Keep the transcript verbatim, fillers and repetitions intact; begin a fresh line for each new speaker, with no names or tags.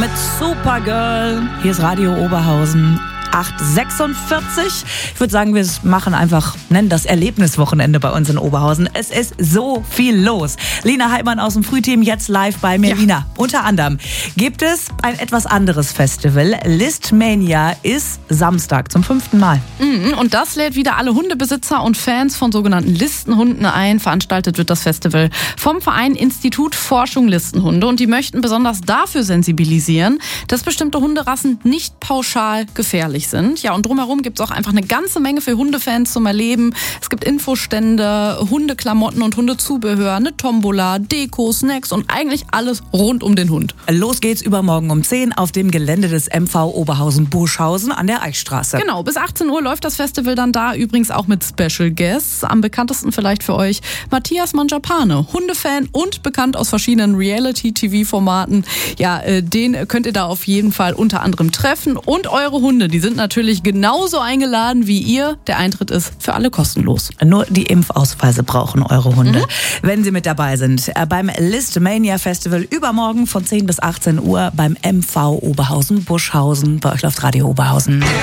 mit Supergirl. Hier ist Radio Oberhausen. acht Uhr sechsundvierzig. Ich würde sagen, wir machen einfach, nennen das Erlebniswochenende bei uns in Oberhausen. Es ist so viel los. Lina Heidmann aus dem Frühteam jetzt live bei mir. Ja. Lina, unter anderem gibt es ein etwas anderes Festival. Listmania ist Samstag zum fünften Mal.
Mhm, und das lädt wieder alle Hundebesitzer und Fans von sogenannten Listenhunden ein. Veranstaltet wird das Festival vom Verein Institut Forschung Listenhunde. Und die möchten besonders dafür sensibilisieren, dass bestimmte Hunderassen nicht pauschal gefährlich sind. Ja, und drumherum gibt es auch einfach eine ganze Menge für Hundefans zum Erleben. Es gibt Infostände, Hundeklamotten und Hundezubehör, eine Tombola, Deko, Snacks und eigentlich alles rund um den Hund.
Los geht's übermorgen um zehn auf dem Gelände des M V Oberhausen-Burschausen an der Eichstraße.
Genau, bis achtzehn Uhr läuft das Festival dann da, übrigens auch mit Special Guests. Am bekanntesten vielleicht für euch Matthias Mangiapane, Hundefan und bekannt aus verschiedenen Reality-T V-Formaten. Ja, äh, den könnt ihr da auf jeden Fall unter anderem treffen. Und eure Hunde, die sind natürlich genauso eingeladen wie ihr. Der Eintritt ist für alle kostenlos.
Nur die Impfausweise brauchen eure Hunde, mhm. wenn sie mit dabei sind. Beim Listmania Festival übermorgen von zehn bis achtzehn Uhr beim M V Oberhausen-Burschausen. Bei euch läuft Radio Oberhausen.